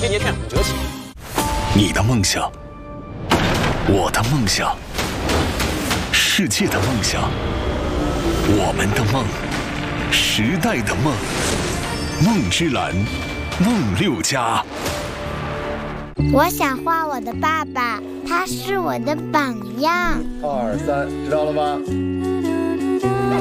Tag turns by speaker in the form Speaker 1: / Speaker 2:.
Speaker 1: 天天五折起。
Speaker 2: 你的梦想，我的梦想，世界的梦想，我们的梦，时代的梦，梦之蓝，梦六家。
Speaker 3: 我想画我的爸爸，他是我的榜样。
Speaker 4: 2、3，知道了吗？